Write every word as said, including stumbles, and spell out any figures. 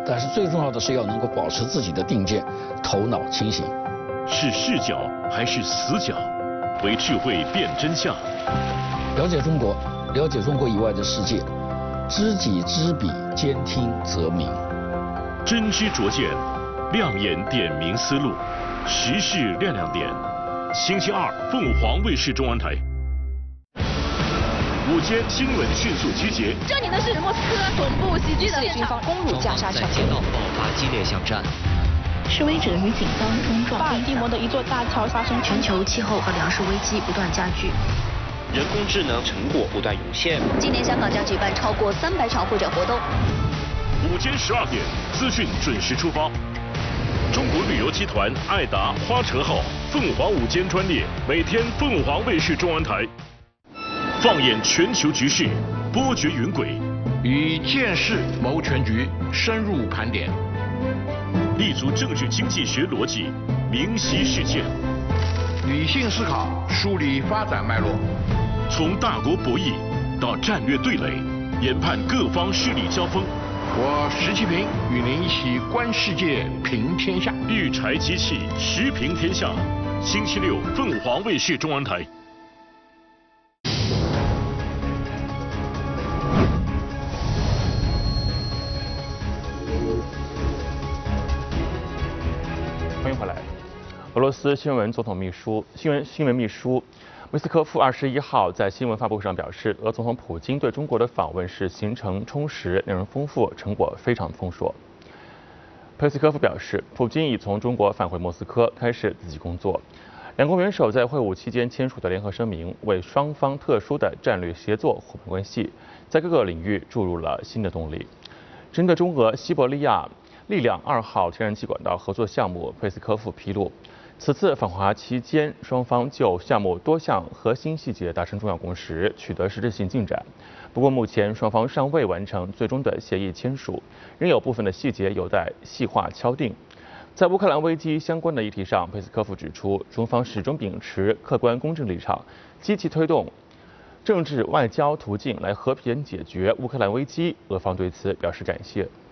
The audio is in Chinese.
但是最重要的是要能够保持自己的定见，头脑清醒。 是视角还是死角？为智慧辨真相。 了解中国，了解中国以外的世界，知己知彼，兼听则明。 真知灼见，亮眼点明思路，时事亮亮点。星期二，凤凰卫视中央台。午间新闻迅速集结。 这里呢是莫斯科总部袭击的军方攻入加沙小街道， 爆发激烈巷战。 示威者与警方冲撞。 巴尔的摩的一座大桥发生。 全球气候和粮食危机不断加剧。 人工智能成果不断涌现。 今年香港将举办超过三百场会展活动。 午间十二点，资讯准时出发。中国旅游集团爱达花车号凤凰午间专列，每天凤凰卫视中央台。放眼全球局势，波谲云轨， 以见识谋全局，深入盘点， 立足政治经济学逻辑，明晰事件， 理性思考，梳理发展脉络， 从大国博弈到战略对垒，研判各方势力交锋。 我石其平与您一起观世界，评天下。 育才机器，时评天下。星期六，凤凰卫视中央台。 欢迎回来。俄罗斯新闻总统秘书、新闻新闻秘书梅斯科夫二十一号在新闻发布会上表示，俄总统普京对中国的访问是行程充实、内容丰富、成果非常丰硕。佩斯科夫表示，普京已从中国返回莫斯科，开始自己工作。两国元首在会晤期间签署的联合声明，为双方特殊的战略协作伙伴关系在各个领域注入了新的动力。针对中俄西伯利亚力量二号天然气管道合作项目，佩斯科夫披露，此次访华期间，双方就项目多项核心细节达成重要共识，取得实质性进展。不过，目前双方尚未完成最终的协议签署，仍有部分的细节有待细化敲定。在乌克兰危机相关的议题上，佩斯科夫指出，中方始终秉持客观公正立场，积极推动政治外交途径来和平解决乌克兰危机，俄方对此表示感谢。